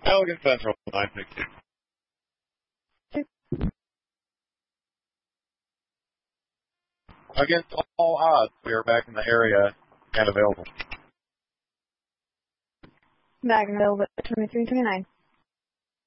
Elgin Central, 962. Against all odds, we are back in the area and available. Back and available at 2329.